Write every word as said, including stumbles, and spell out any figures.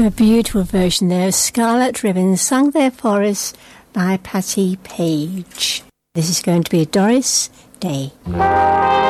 A beautiful version there of Scarlet Ribbon, sung there for us by Patti Page. This is going to be a Doris Day.